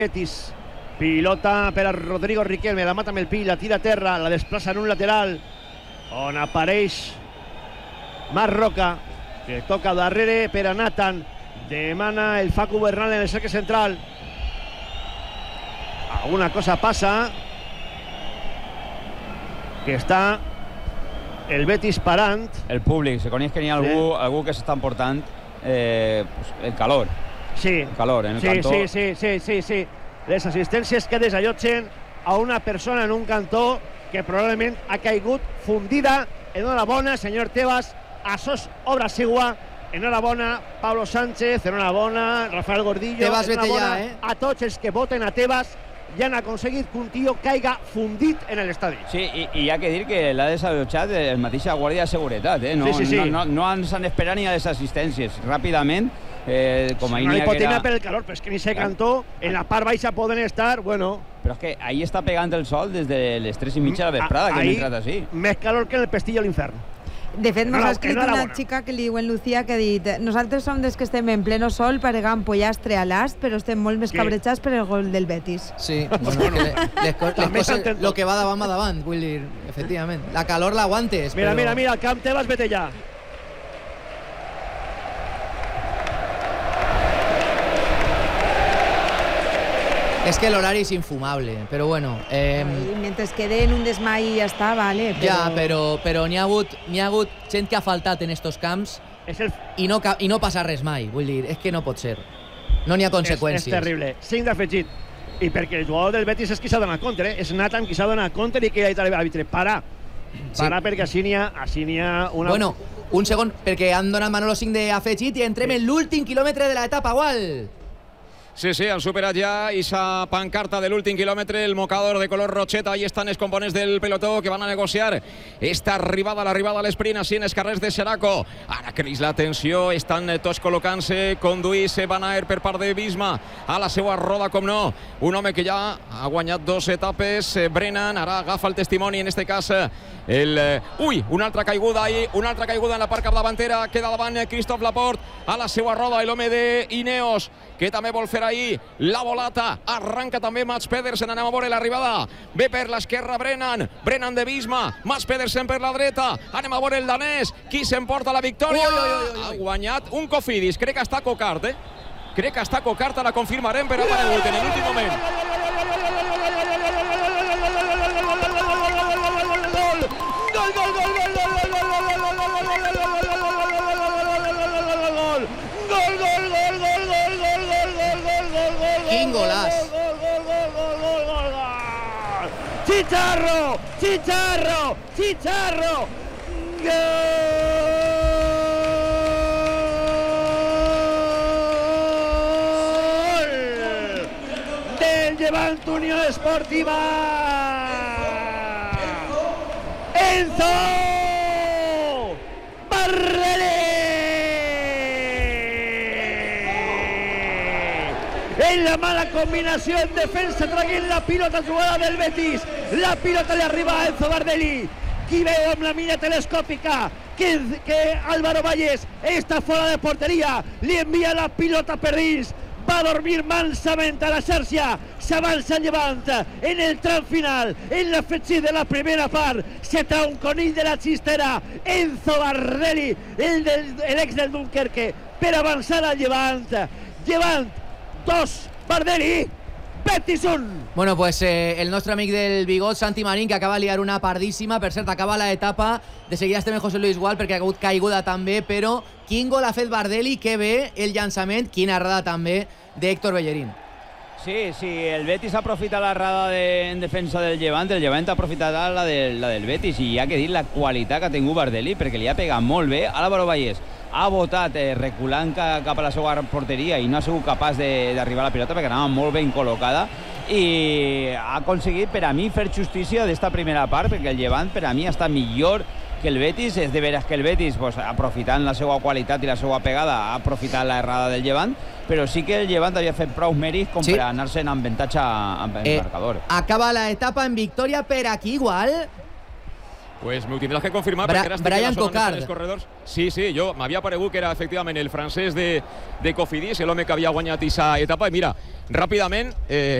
Betis. Pilota per a Rodrigo Riquelme, la mata amb el pi, la tira a terra, la desplaça en un lateral on apareix Marc Roca, que toca darrere per a Nathan. Demana el Facu Bernal en el cercle central. Alguna cosa passa, que està el Betis parant. El públic, se coneix que n'hi ha algú que s'està emportant el calor. Sí. El calor en el cantó. Sí. Les assistències que desallotgen a una persona en un cantó que probablement ha caigut fundida. Enhorabona, senyor Tebas, això és obra seua. Enhorabona, Pablo Sánchez, enhorabona, Rafael Gordillo, Tebas, enhorabona vete ja, a tots els que voten a Tebas i han aconseguit que un tio caiga fundit en l'estadi. Sí, i hi ha que dir que l'ha desallotjat el mateix Guàrdia de Seguretat, eh? No ens han esperat ni a les assistències. Ràpidament, com ahir no li pot era... per el calor, però és que ni se cantó, en la part baixa poden estar, bueno... Però és que ahir està pegant el sol des de les 3:30 de la vesprada, que hem entrat així. Més calor que en el pestillo a l'infern. De fet, nos ha escrit una xica que li diuen Lucía, que ha dit: nosaltres som des que estem en pleno sol paregant pollastre a l'ast, però estem molt més cabrejats per el gol del Betis. Sí, bueno, les coses, lo que va davant, vull dir, efectivament. La calor la aguantes. Mira, el camp Tebas, vete ja. Es que el horario es infumable, pero bueno. Mientras quede en un desmai ya está, vale. Pero... Ya, pero n'hi ha hagut gent que ha faltat en estos camps i no passa res mai, vull dir, és que no pot ser. No n'hi ha conseqüències. És terrible. 5 d'afegit. I perquè el jugador del Betis és qui s'ha donat compte, És Nathan qui s'ha donat compte i que ha dit a l'àrbitre: para, perquè així n'hi ha una... Bueno, un segon, perquè han donat Manolo 5 d'afegit i entrem en l'últim quilòmetre de l'etapa, Gual. Sí, han superat ja esa pancarta de l'últim quilòmetre, el mocador de color rocheta. Ahí estan els components del pelotó que van a negociar esta arribada, l'arribada a l'esprint així en els carrers de Xeraco. Ara creix la tensió, estan tots col·locant-se, conduint-se Van Aert per part de Visma a la seva roda, com no. Un home que ja ha guanyat 2 etapes, Brennan, ara agafa el testimoni, en este cas una altra caiguda ahí, una altra caiguda en la part capdavantera, queda davant Christophe Laporte a la seva roda, l'home d'Ineos, que també vol fer ahir la volata. Arranca també Mats Pedersen, anem a veure l'arribada. Ve per l'esquerra Brennan de Visma, Mats Pedersen per la dreta, anem a veure el danès, qui s'emporta la victòria. Ha guanyat un Cofidis, crec que està Cocart, crec que està Cocart, la confirmarem, però ha aparegut en l'últim moment. Quin golàs! Chicharro! Gol del Levant Unió Esportiva! Enzo Bardelli! En la mala combinació en defensa, traient la pilota jugada del Betis. La pilota li arriba a Enzo Bardelli, qui veu amb la mira telescòpica que Álvaro Valles està fora de porteria, li envia la pilota per dins, va dormir mansament a la xarxa, s'avança el Llevant en el tram final, en l'afegit de la primera part, se trau un conill de la xistera, Enzo Bardelli, l'ex del Dunkerque, per avançar al Llevant. 2, Bardelli, Betis 1. Bueno, pues el nostre amic del bigot, Santi Marín, que acaba de liar una pardíssima. Per cert, acaba l'etapa. De seguida estem en José Luis Gual, perquè ha hagut caiguda també, però quin gol ha fet Bardelli, que bé el llançament, quina errada també d'Héctor Bellerín. Sí, el Betis ha aprofitat l'errada en defensa del Llevant, el Llevant ha aprofitat la del Betis, i hi ha que dir la qualitat que ha tingut Bardelli, perquè li ha pegat molt bé. Álvaro Valles ha votat reculant cap a la seva porteria i no ha sigut capaç d'arribar a la pilota perquè anava molt ben col·locada, i ha aconseguit per a mi fer justícia d'esta primera part, perquè el Llevant per a mi està millor que el Betis. És de veres que el Betis, aprofitant la seva qualitat i la seva pegada, ha aprofitat l'errada del Llevant, però sí que el Llevant havia fet prou mèrits com per anar-se'n amb avantatge en marcador. Acaba l'etapa en victòria per aquí, igual. Pues m'ho tindràs que confirmar. Brian Cocard. Sí, jo m'havia aparegut que era efectivament el francès de Cofidis, l'home que havia guanyat aquesta etapa. I mira, ràpidament